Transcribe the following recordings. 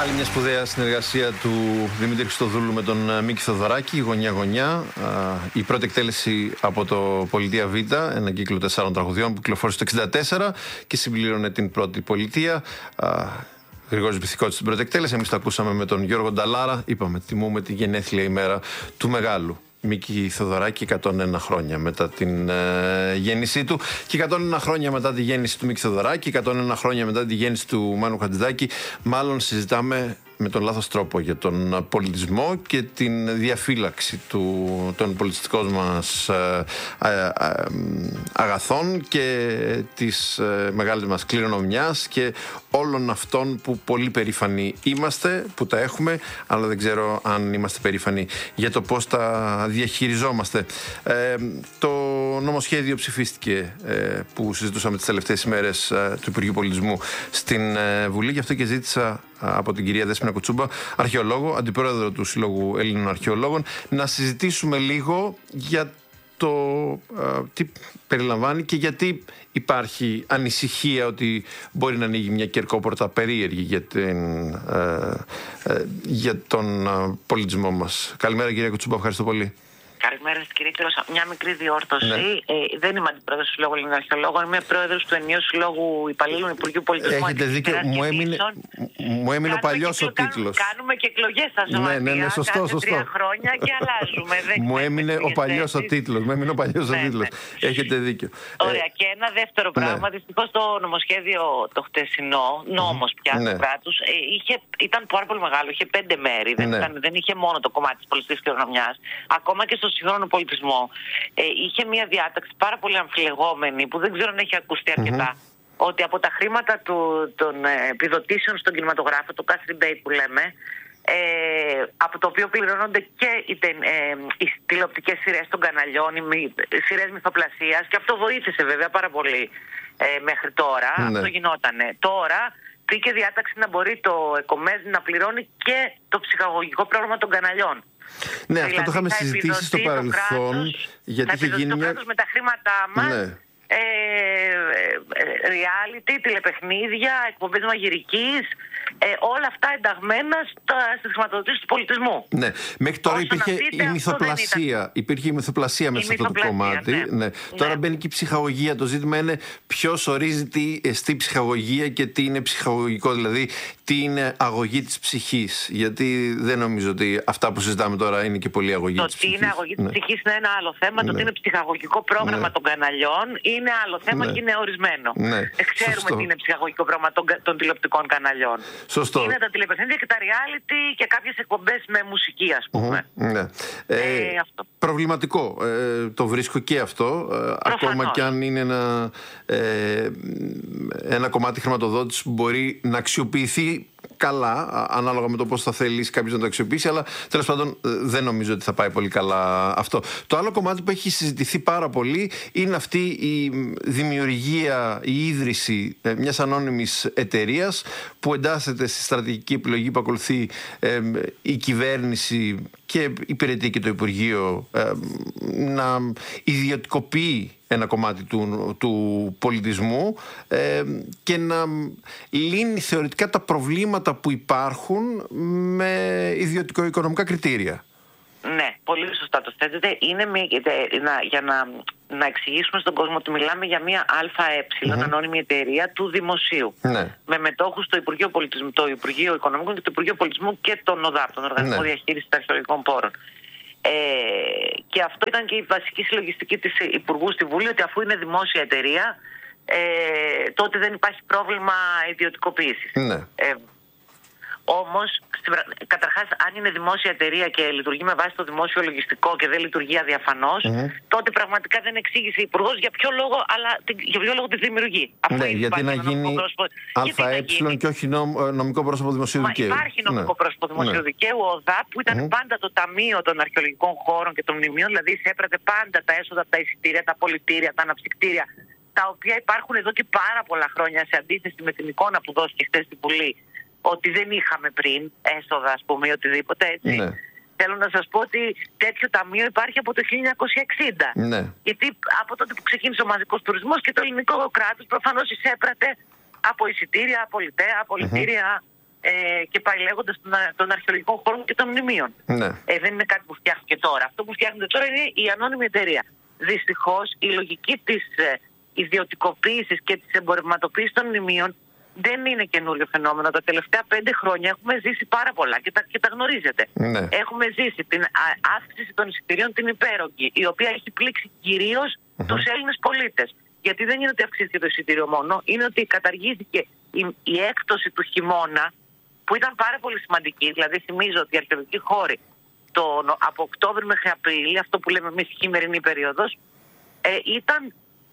Άλλη μια σπουδαία συνεργασία του Δημήτρη Χριστοδούλου με τον Μίκη Θοδωράκη, γωνιά-γωνιά. Η πρώτη εκτέλεση από το Πολιτεία Β, ένα κύκλο 4 τραγουδιών που κυκλοφόρησε το 1964 και συμπλήρωνε την πρώτη πολιτεία. Γρηγόρης Μπιθικότης στην πρώτη εκτέλεση. Εμείς τα ακούσαμε με τον Γιώργο Νταλάρα. Είπαμε, τιμούμε τη γενέθλια ημέρα του μεγάλου Μίκη Θοδωράκη, 101 χρόνια μετά την γέννησή του και 101 χρόνια μετά τη γέννηση του Μίκη Θοδωράκη, 101 χρόνια μετά τη γέννηση του Μάνου Χατζηδάκη. Μάλλον συζητάμε με τον λάθος τρόπο για τον πολιτισμό και την διαφύλαξη των πολιτιστικών μας αγαθών και της μεγάλης μας κληρονομιάς και όλων αυτών που πολύ περήφανοι είμαστε, που τα έχουμε, αλλά δεν ξέρω αν είμαστε περήφανοι για το πώς τα διαχειριζόμαστε. Το νομοσχέδιο ψηφίστηκε που συζητούσαμε τις τελευταίες ημέρες του Υπουργείου Πολιτισμού στην Βουλή, γι' αυτό και ζήτησα από την κυρία Δέσποινα Κουτσούμπα, αρχαιολόγο, αντιπρόεδρο του Συλλόγου Έλληνων Αρχαιολόγων, να συζητήσουμε λίγο για το τι περιλαμβάνει και γιατί υπάρχει ανησυχία ότι μπορεί να ανοίγει μια κερκόπορτα περίεργη για τον πολιτισμό μας. Καλημέρα κυρία Κουτσούμπα, ευχαριστώ πολύ. Καλημέρα σας κύριε Κύριο. Μια μικρή διόρθωση. Ναι. Δεν είμαι αντιπρόεδρος του Συλλόγου Έλληνων Αρχαιολόγων, είμαι πρόεδρος του Ενιαίου Συλλόγου Υπαλλήλων Υπουργείου Πολιτισμού. Έχετε δίκιο. Μου έμεινε ο παλιός ο τίτλος. Κάνουμε και εκλογές στα ζωματεία. Ναι, σωστό. 3 χρόνια και αλλάζουμε. Μου έμεινε ο παλιός ο τίτλος. Έχετε δίκιο. Ωραία. Και ένα δεύτερο πράγμα. Δυστυχώς το νομοσχέδιο το χτεσινό, νόμος πια του κράτους, ήταν πάρα πολύ μεγάλο. Είχε 5 μέρη. Δεν είχε μόνο το κομμάτι της πολιτιστικής κληρονομιάς. Ακόμα και στο σύγχρονο πολιτισμό είχε μια διάταξη πάρα πολύ αμφιλεγόμενη που δεν ξέρω αν έχει ακουστεί αρκετά, ότι από τα χρήματα των επιδοτήσεων στον κινηματογράφο, το cash rebate που λέμε, από το οποίο πληρώνονται και οι τηλεοπτικές σειρές των καναλιών, οι σειρές μυθοπλασίας, και αυτό βοήθησε βέβαια πάρα πολύ μέχρι τώρα. Αυτό γινότανε. Τώρα μπήκε διάταξη να μπορεί το ΕΚΟΜΕΣ να πληρώνει και το ψυχαγωγικό πρόγραμμα των καναλιών. Ναι, αυτό το είχαμε συζητήσει στο παρελθόν. Γιατί θα επιδοτεί το κράτος με τα χρήματά μας, reality, τηλεπαιχνίδια, εκπομπές μαγειρικής, όλα αυτά ενταγμένα στις χρηματοδοτήσεις του πολιτισμού. Ναι, μέχρι τώρα υπήρχε η μυθοπλασία. Υπήρχε η μυθοπλασία μέσα σε αυτό το κομμάτι. Ναι. Τώρα μπαίνει και η ψυχαγωγία. Το ζήτημα είναι ποιος ορίζει τι εστί ψυχαγωγία και τι είναι ψυχαγωγικό, δηλαδή τι είναι αγωγή της ψυχής. Γιατί δεν νομίζω ότι αυτά που συζητάμε τώρα είναι και πολύ αγωγή της ψυχής. Το τι είναι αγωγή της ψυχής είναι ένα άλλο θέμα. Το τι είναι ψυχαγωγικό πρόγραμμα των καναλιών είναι άλλο θέμα και είναι ορισμένο. Ξέρουμε τι είναι ψυχαγωγικό πρόγραμμα των τηλεοπτικών καναλιών. Σωστό. Είναι τα τηλεπαιχνίδια και τα reality και κάποιες εκπομπές με μουσική, ας πούμε. Αυτό. Προβληματικό. Το βρίσκω και αυτό. Ακόμα κι αν είναι ένα κομμάτι χρηματοδότησης που μπορεί να αξιοποιηθεί καλά, ανάλογα με το πώς θα θέλει κάποιος να το αξιοποιήσει, αλλά τέλος πάντων δεν νομίζω ότι θα πάει πολύ καλά αυτό. Το άλλο κομμάτι που έχει συζητηθεί πάρα πολύ είναι αυτή η δημιουργία, η ίδρυση μιας ανώνυμης εταιρείας που εντάσσεται στη στρατηγική επιλογή που ακολουθεί η κυβέρνηση και υπηρετεί και το Υπουργείο να ιδιωτικοποιεί ένα κομμάτι του πολιτισμού και να λύνει θεωρητικά τα προβλήματα που υπάρχουν με ιδιωτικο-οικονομικά κριτήρια. Ναι, πολύ σωστά το θέτετε. Είναι για να εξηγήσουμε στον κόσμο ότι μιλάμε για μια ΑΕ, ανώνυμη εταιρεία του δημοσίου. Με μετόχους το Υπουργείο Πολιτισμού, το Υπουργείο Οικονομικών και το Υπουργείο Πολιτισμού και τον ΟΔΑΠ, τον Οργανισμό Διαχείρισης Αρχαιολογικών Πόρων. Και αυτό ήταν και η βασική συλλογιστική της Υπουργού στη Βουλή, ότι αφού είναι δημόσια εταιρεία, τότε δεν υπάρχει πρόβλημα ιδιωτικοποίησης. Όμως, καταρχάς, αν είναι δημόσια εταιρεία και λειτουργεί με βάση το δημόσιο λογιστικό και δεν λειτουργεί αδιαφανώς, τότε πραγματικά δεν εξήγησε η Υπουργός για ποιο λόγο, για ποιο λόγο τη δημιουργεί. Γιατί να γίνει ΑΕ και όχι νομικό πρόσωπο δημοσίου δικαίου. Υπάρχει νομικό πρόσωπο δημοσίου δικαίου, ο ΟΔΑΠ, που ήταν πάντα το Ταμείο των Αρχαιολογικών Χώρων και των Μνημείων, δηλαδή εισέπρατε πάντα τα έσοδα από τα εισιτήρια, τα πολιτήρια, τα αναψυκτήρια, τα οποία υπάρχουν εδώ και πάρα πολλά χρόνια, σε αντίθεση με την εικόνα που δόθηκε χθες στην Βουλή, ότι δεν είχαμε πριν έσοδα, ας πούμε, ή οτιδήποτε, έτσι. Θέλω να σας πω ότι τέτοιο ταμείο υπάρχει από το 1960. Γιατί από τότε που ξεκίνησε ο μαζικός τουρισμός και το ελληνικό κράτος προφανώς εισέπρατε από εισιτήρια, πολιτέα, πολιτήρια, και πάει λέγοντας των αρχαιολογικών χώρων και των μνημείων. Ναι. Δεν είναι κάτι που φτιάχτηκε τώρα. Αυτό που φτιάχνεται τώρα είναι η ανώνυμη εταιρεία. Δυστυχώς η λογική της ιδιωτικοποίησης και της εμπορευματοποίησης των μνημείων δεν είναι καινούριο φαινόμενο. Τα τελευταία 5 χρόνια έχουμε ζήσει πάρα πολλά και τα γνωρίζετε. Ναι. Έχουμε ζήσει την αύξηση των εισιτηρίων την υπέρογγη, η οποία έχει πλήξει κυρίως τους Έλληνες πολίτες. Γιατί δεν είναι ότι αυξήθηκε το εισιτήριο μόνο, είναι ότι καταργήθηκε η έκπτωση του χειμώνα, που ήταν πάρα πολύ σημαντική. Δηλαδή, θυμίζω ότι οι αρχαιολογικοί χώροι από Οκτώβριο μέχρι Απρίλιο, αυτό που λέμε εμείς χειμερινή περίοδος, ήταν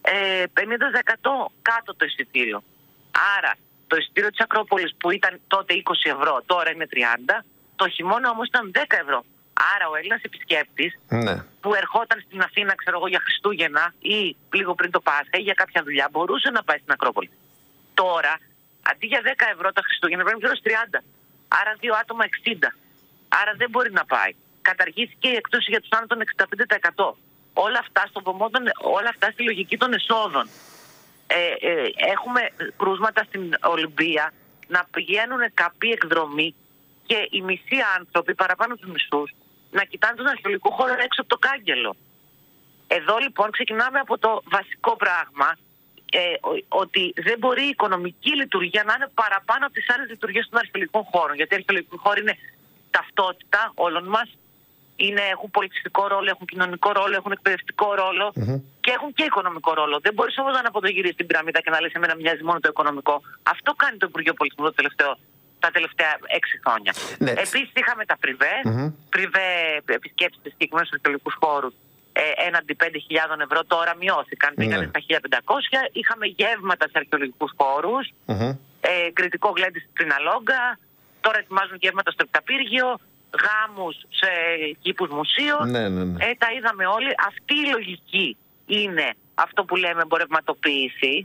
50% κάτω το εισιτήριο. Άρα, το εισιτήριο της Ακρόπολης που ήταν τότε 20 ευρώ, τώρα είναι 30, το χειμώνα όμως ήταν 10 ευρώ. Άρα ο Έλληνας επισκέπτης που ερχόταν στην Αθήνα, ξέρω εγώ, για Χριστούγεννα ή λίγο πριν το Πάσχα ή για κάποια δουλειά, μπορούσε να πάει στην Ακρόπολη. Τώρα, αντί για 10 ευρώ τα Χριστούγεννα, πρέπει να πληρώσει 30. Άρα 2 άτομα 60. Άρα δεν μπορεί να πάει. Καταργήθηκε η εκπτώση για τους άνω των 65%. Όλα αυτά στον βωμό όλα αυτά στη λογική των εσόδων. Έχουμε κρούσματα στην Ολυμπία να πηγαίνουν καπή εκδρομή και οι μισοί άνθρωποι, παραπάνω τους μισούς, να κοιτάνε τον αρχαιολογικό χώρο έξω από το κάγκελο. Εδώ λοιπόν ξεκινάμε από το βασικό πράγμα, ότι δεν μπορεί η οικονομική λειτουργία να είναι παραπάνω από τις άλλες λειτουργίες των αρχαιολογικών χώρων. Γιατί οι αρχαιολογικοί χώροι είναι ταυτότητα όλων μας. Έχουν πολιτιστικό ρόλο, έχουν κοινωνικό ρόλο, έχουν εκπαιδευτικό ρόλο και έχουν και οικονομικό ρόλο. Δεν μπορείς όμως να αναποδογυρίσεις την πυραμίδα και να λες εμένα μοιάζει μόνο το οικονομικό. Αυτό κάνει το Υπουργείο Πολιτισμού τα τελευταία 6 χρόνια. Ναι. Επίσης είχαμε τα πριβέ επισκέψεις σε συγκεκριμένους αρχαιολογικούς χώρους έναντι 5.000 ευρώ, τώρα μειώθηκαν, πήγανε στα 1.500. Είχαμε γεύματα σε αρχαιολογικούς χώρους, κριτικό γλέντι στην Αλόγκα, τώρα ετοιμάζουν γεύματα στο Επταπύργιο, γάμους σε κήπους μουσείων. Τα είδαμε όλοι. Αυτή η λογική είναι αυτό που λέμε εμπορευματοποίηση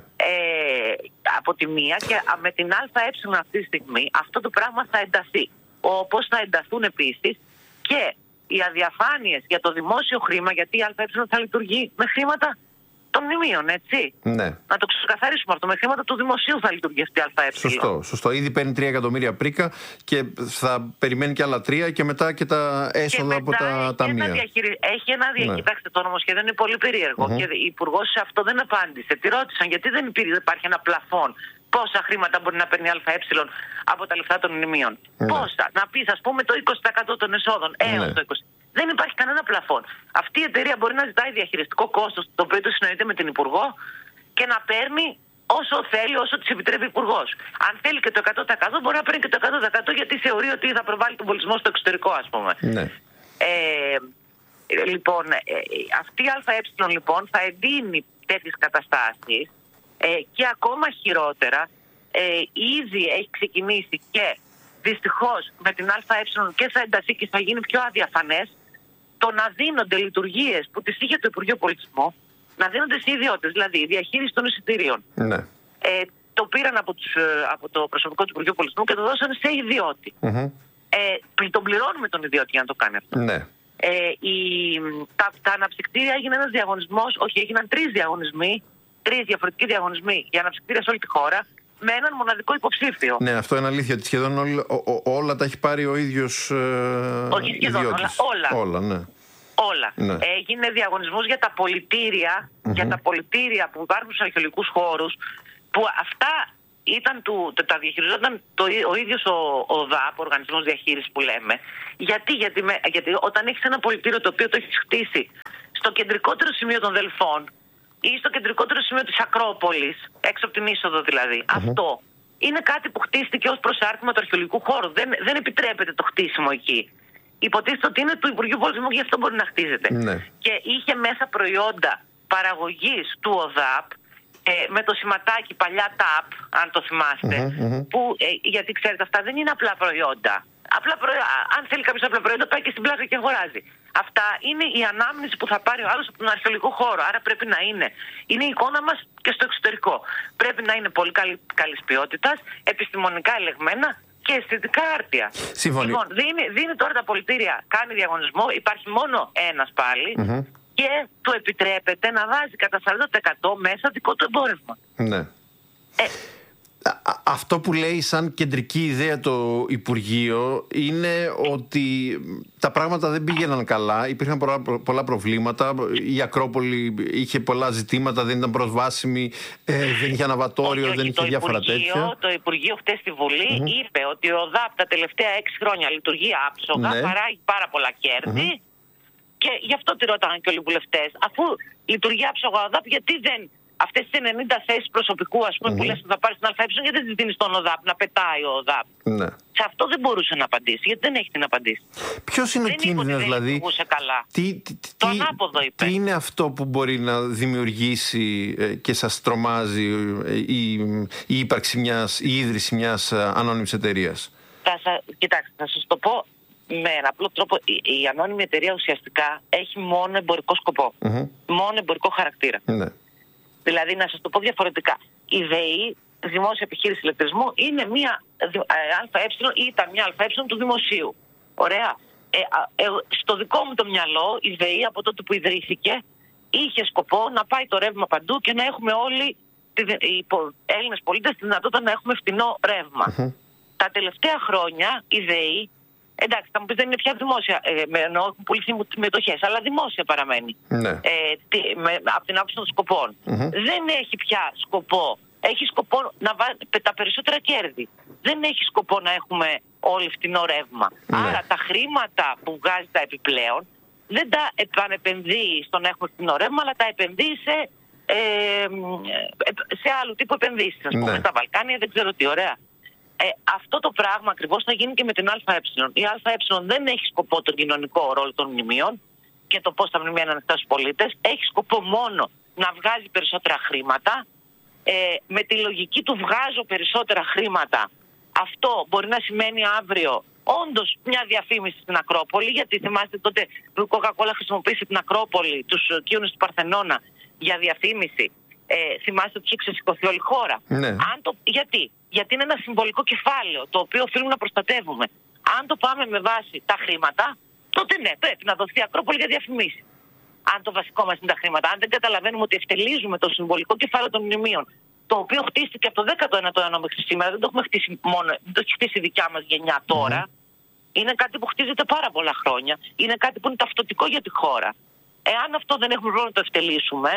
από τη μία, και με την ΑΕ αυτή τη στιγμή αυτό το πράγμα θα ενταθεί. Όπως θα ενταθούν επίσης και οι αδιαφάνειες για το δημόσιο χρήμα, γιατί η ΑΕ θα λειτουργεί με χρήματα των μνημείων, έτσι. Ναι. Να το ξεκαθαρίσουμε αυτό. Με χρήματα του δημοσίου θα λειτουργεί αυτή η ΑΕ. Σωστό. Ήδη παίρνει 3 εκατομμύρια πρίκα και θα περιμένει και άλλα 3 και μετά και τα έσοδα από τα ταμεία. Έχει ένα Κοιτάξτε, το νομοσχέδιο είναι πολύ περίεργο και η Υπουργός σε αυτό δεν απάντησε. Τη ρώτησαν γιατί δεν υπάρχει ένα πλαφόν. Πόσα χρήματα μπορεί να παίρνει η ΑΕ από τα λεφτά των μνημείων. Πόσα. Να πεις, ας πούμε, το 20% των εσόδων έως το 20%. Δεν υπάρχει κανένα πλαφόν. Αυτή η εταιρεία μπορεί να ζητάει διαχειριστικό κόστος, το οποίο το συνοείται με την Υπουργό, και να παίρνει όσο θέλει, όσο της επιτρέπει ο Υπουργός. Αν θέλει και το 100% μπορεί να παίρνει και το 100%, γιατί θεωρεί ότι θα προβάλλει τον πολιτισμό στο εξωτερικό, ας πούμε. Λοιπόν, αυτή η ΑΕ λοιπόν θα εντείνει τέτοιες καταστάσεις και ακόμα χειρότερα. Ήδη έχει ξεκινήσει και δυστυχώς με την ΑΕ και θα ενταθεί και θα γίνει πιο αδιαφανές το να δίνονται λειτουργίες που τις είχε το Υπουργείο Πολιτισμού, να δίνονται σε ιδιώτες, δηλαδή η διαχείριση των εισιτηρίων. Το πήραν από το προσωπικό του Υπουργείου Πολιτισμού και το δώσανε σε ιδιώτη. Τον πληρώνουμε τον ιδιώτη για να το κάνει αυτό. Τα αναψυκτήρια έγινε ένας διαγωνισμός, όχι, έγιναν 3 διαγωνισμοί, 3 διαφορετικοί διαγωνισμοί για αναψυκτήρια σε όλη τη χώρα, με έναν μοναδικό υποψήφιο. Ναι, αυτό είναι αλήθεια. Σχεδόν όλα τα έχει πάρει ο ίδιος όχι σχεδόν, ιδιώτης. Όλα. Έγινε διαγωνισμός για τα πολιτήρια, για τα πολιτήρια που υπάρχουν στους αρχαιολογικούς χώρους, που αυτά τα διαχειριζόταν ο ίδιος ο ΔΑΠ, ο Οργανισμός Διαχείρισης που λέμε. Γιατί όταν έχεις ένα πολιτήριο το οποίο το έχεις χτίσει στο κεντρικότερο σημείο των Δελφών ή στο κεντρικότερο σημείο της Ακρόπολης, έξω από την είσοδο δηλαδή, αυτό είναι κάτι που χτίστηκε ως προσάρτημα του αρχαιολογικού χώρου. Δεν επιτρέπεται το χτίσιμο εκεί. Υποτίθεται ότι είναι του Υπουργείου Πολιτισμού και γι' αυτό μπορεί να χτίζεται. Και είχε μέσα προϊόντα παραγωγής του ΟΔΑΠ, με το σηματάκι παλιά ΤΑΠ, αν το θυμάστε, που, γιατί ξέρετε αυτά δεν είναι απλά προϊόντα. Αν θέλει κάποιος απλά προϊόντα πάει και στην πλάκα και αγοράζει. Αυτά είναι η ανάμνηση που θα πάρει ο άλλος από τον αρχαιολογικό χώρο. Άρα πρέπει να είναι η εικόνα μας και στο εξωτερικό. Πρέπει να είναι πολύ καλής ποιότητας, επιστημονικά ελεγμένα και αισθητικά άρτια. Λοιπόν, δίνει τώρα τα πολιτήρια, κάνει διαγωνισμό, υπάρχει μόνο ένας πάλι και του επιτρέπεται να βάζει κατά 40% μέσα δικό του εμπόρευμα. Αυτό που λέει σαν κεντρική ιδέα το Υπουργείο είναι ότι τα πράγματα δεν πήγαιναν καλά, υπήρχαν πολλά προβλήματα, η Ακρόπολη είχε πολλά ζητήματα, δεν ήταν προσβάσιμη, δεν είχε αναβατόριο, δεν είχε διάφορα τέτοια. Το Υπουργείο χτες στη Βουλή είπε ότι ο ΟΔΑΠ τα τελευταία 6 χρόνια λειτουργεί άψογα, παράγει πάρα πολλά κέρδη και γι' αυτό τη ρωτάνε και όλοι οι βουλευτές. Αφού λειτουργεί άψογα ο ΟΔΑΠ, γιατί δεν... Αυτές τις 90 θέσεις προσωπικού, ας πούμε, που λες ότι θα πάρεις την ΑΕ, γιατί δεν τις δίνεις στον ΟΔΑΠ, να πετάει ο ΟΔΑΠ. Ναι. Σε αυτό δεν μπορούσε να απαντήσει, γιατί δεν έχει την απαντήσει. Ποιος είναι ο κίνδυνος, δηλαδή? Το ανάποδο είπε. Τι είναι αυτό που μπορεί να δημιουργήσει και σας τρομάζει η ύπαρξη η ίδρυση μιας ανώνυμης εταιρείας? Κοιτάξτε, θα σας το πω με ένα απλό τρόπο. Η ανώνυμη εταιρεία ουσιαστικά έχει μόνο εμπορικό σκοπό. Μόνο εμπορικό χαρακτήρα. Ναι. Δηλαδή, να σας το πω διαφορετικά. Η ΔΕΗ, Δημόσια Επιχείρηση Ηλεκτρισμού, είναι μια ΑΕ ή ήταν μια ΑΕ του δημοσίου. Ωραία. Στο δικό μου το μυαλό, η ΔΕΗ από τότε που ιδρύθηκε είχε σκοπό να πάει το ρεύμα παντού και να έχουμε όλοι οι Έλληνες πολίτες τη δυνατότητα να έχουμε φτηνό ρεύμα. Τα τελευταία χρόνια η ΔΕΗ, εντάξει, θα μου πεις δεν είναι πια δημόσια, εννοώ πολύ συμμετοχές, αλλά δημόσια παραμένει. Ναι. Από την άποψη των σκοπών. Δεν έχει πια σκοπό. Έχει σκοπό να βάλει τα περισσότερα κέρδη. Δεν έχει σκοπό να έχουμε όλοι φτηνό ρεύμα. Ναι. Άρα τα χρήματα που βγάζει τα επιπλέον δεν τα επανεπενδύει στο να έχουμε φτηνό ρεύμα, αλλά τα επενδύει σε άλλου τύπου επενδύσεις. Ας πούμε, στα Βαλκάνια, δεν ξέρω τι, ωραία. Αυτό το πράγμα ακριβώς θα γίνει και με την ΑΕ. Η ΑΕ δεν έχει σκοπό τον κοινωνικό ρόλο των μνημείων και το πώς τα μνημεία είναι ανοιχτά στους πολίτες. Έχει σκοπό μόνο να βγάζει περισσότερα χρήματα. Με τη λογική του βγάζω περισσότερα χρήματα, αυτό μπορεί να σημαίνει αύριο όντως μια διαφήμιση στην Ακρόπολη, γιατί θυμάστε τότε που η Coca-Cola χρησιμοποίησε την Ακρόπολη, τους κύονες του Παρθενώνα για διαφήμιση. Θυμάστε ότι είχε ξεσηκωθεί όλη η χώρα. Ναι. Γιατί είναι ένα συμβολικό κεφάλαιο το οποίο οφείλουμε να προστατεύουμε. Αν το πάμε με βάση τα χρήματα, τότε ναι, πρέπει να δοθεί Ακρόπολη για διαφημίσεις. Αν το βασικό μας είναι τα χρήματα, αν δεν καταλαβαίνουμε ότι ευτελίζουμε το συμβολικό κεφάλαιο των μνημείων, το οποίο χτίστηκε από το 19ο αιώνα μέχρι σήμερα, δεν το έχουμε χτίσει μόνο, δεν το έχει χτίσει η δικιά μας γενιά τώρα. Είναι κάτι που χτίζεται πάρα πολλά χρόνια. Είναι κάτι που είναι ταυτοτικό για τη χώρα. Εάν αυτό δεν έχουμε πρόβλημα να το ευτελίσουμε,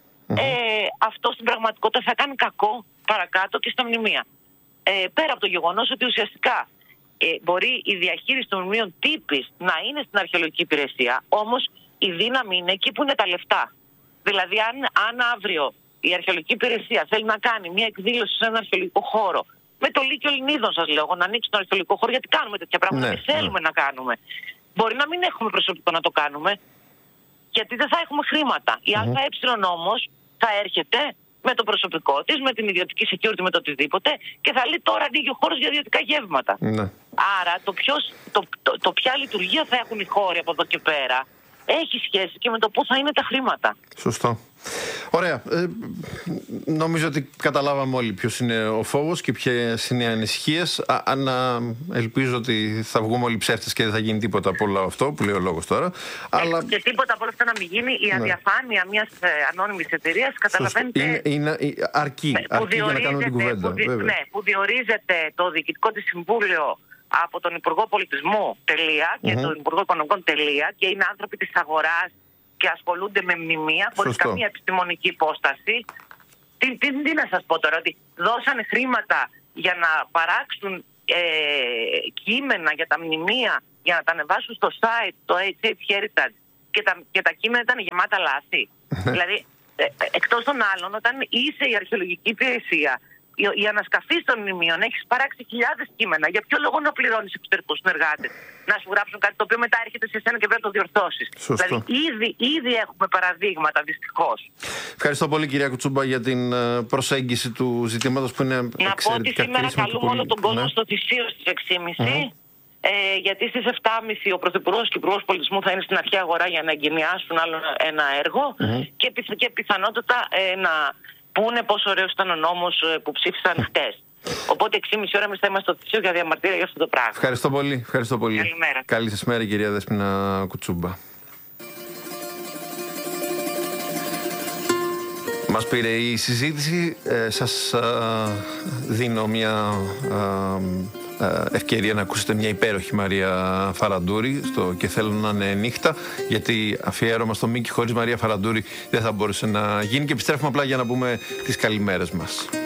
αυτό στην πραγματικότητα θα κάνει κακό παρακάτω και στα μνημεία. Πέρα από το γεγονός ότι ουσιαστικά μπορεί η διαχείριση των μνημείων τύπης να είναι στην αρχαιολογική υπηρεσία, όμως η δύναμη είναι εκεί που είναι τα λεφτά. Δηλαδή, αν αύριο η αρχαιολογική υπηρεσία θέλει να κάνει μια εκδήλωση σε έναν αρχαιολογικό χώρο, με το Λύκειο Λινίδων, σας λέω, να ανοίξει τον αρχαιολογικό χώρο, γιατί κάνουμε τέτοια πράγματα, τι θέλουμε να κάνουμε. Μπορεί να μην έχουμε προσωπικό να το κάνουμε, γιατί δεν θα έχουμε χρήματα. Η ΑΕ όμως θα έρχεται με το προσωπικό της, με την ιδιωτική security, με το οτιδήποτε και θα λέει τώρα ανοίγει ο χώρος για ιδιωτικά γεύματα. Άρα το ποια λειτουργία θα έχουν οι χώροι από εδώ και πέρα έχει σχέση και με το πού θα είναι τα χρήματα. Σωστό. Ωραία. Νομίζω ότι καταλάβαμε όλοι ποιος είναι ο φόβος και ποιες είναι οι ανησυχίες. Ελπίζω ότι θα βγούμε όλοι ψεύτες και δεν θα γίνει τίποτα από όλο αυτό που λέει ο λόγος τώρα. Αλλά... Και τίποτα από όλα αυτά να μην γίνει. Η αδιαφάνεια μιας ανώνυμης εταιρείας, καταλαβαίνετε. Αρκεί για να κάνουμε την κουβέντα. Που διορίζεται το διοικητικό της συμβούλιο από τον Υπουργό Πολιτισμού και τον Υπουργό Οικονομικών και είναι άνθρωποι της αγοράς και ασχολούνται με μνημεία χωρίς καμία επιστημονική υπόσταση. Τι να σας πω τώρα, ότι δώσανε χρήματα για να παράξουν κείμενα για τα μνημεία, για να τα ανεβάσουν στο site, το HH Heritage, και τα κείμενα ήταν γεμάτα λάθη. Δηλαδή, εκτός των άλλων, όταν είσαι η αρχαιολογική υπηρεσία, η ανασκαφή των μνημείων, έχεις παράξει χιλιάδες κείμενα. Για ποιο λόγο να πληρώνεις εξωτερικούς συνεργάτες να σου γράψουν κάτι το οποίο μετά έρχεται σε εσένα και πρέπει να το διορθώσεις? Δηλαδή, ήδη έχουμε παραδείγματα, δυστυχώς. Ευχαριστώ πολύ, κυρία Κουτσούμπα, για την προσέγγιση του ζητήματος που είναι εξαιρετικά κρίσιμο. Να πω ότι σήμερα καλούμε όλο τον κόσμο στο Θησίο στις 6.30. Γιατί στις 7.30 ο Πρωθυπουργός και Υπουργός Πολιτισμού θα είναι στην αρχαία αγορά για να εγκαινιάσουν άλλο ένα έργο και πιθανότατα να πούνε πόσο ωραίος ήταν ο νόμος που ψήφισαν χτες. Οπότε 6.30 ώρα εμείς θα είμαστε στο Θησίο για διαμαρτύρια για αυτό το πράγμα. Ευχαριστώ πολύ. Ευχαριστώ πολύ. Καλημέρα. Καλή σας μέρα, κυρία Δέσποινα Κουτσούμπα. Μας πήρε η συζήτηση. Σας δίνω μια ευκαιρία να ακούσετε μια υπέροχη Μαρία Φαραντούρη στο «Και θέλω να είναι νύχτα», γιατί αφιέρωμα στο Μίκη χωρίς Μαρία Φαραντούρη δεν θα μπορούσε να γίνει, και επιστρέφουμε απλά για να πούμε τις καλημέρες μας.